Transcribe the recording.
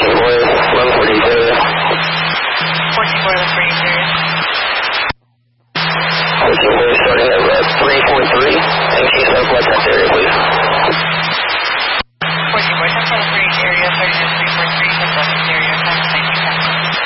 boy, 1142. 14 boy, 1142. 14 boy, starting at 343, and Southwest area, please.